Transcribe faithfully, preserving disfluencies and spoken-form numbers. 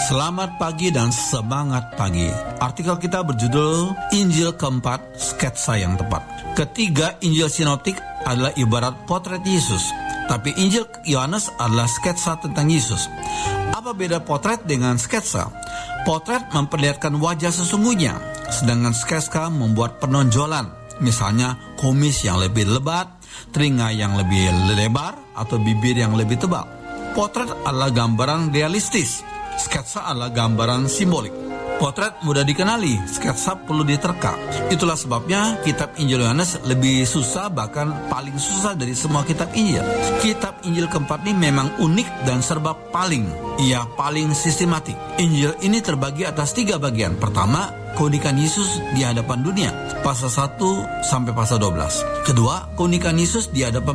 Selamat pagi dan semangat pagi. Artikel kita berjudul Injil keempat, sketsa yang tepat. Ketiga Injil sinoptik adalah ibarat potret Yesus, tapi Injil Yohanes adalah sketsa tentang Yesus. Apa beda potret dengan sketsa? Potret memperlihatkan wajah sesungguhnya, sedangkan sketsa membuat penonjolan. Misalnya kumis yang lebih lebat, telinga yang lebih lebar, atau bibir yang lebih tebal. Potret adalah gambaran realistis, sketsa adalah gambaran simbolik. Potret mudah dikenali, sketsa perlu diterka. Itulah sebabnya kitab Injil Yohanes lebih susah, bahkan paling susah dari semua kitab Injil. Kitab Injil keempat ini memang unik dan serba paling, ia paling sistematik. Injil ini terbagi atas tiga bagian. Pertama, keunikan Yesus di hadapan dunia, pasal satu sampai pasal dua belas. Kedua, keunikan Yesus di hadapan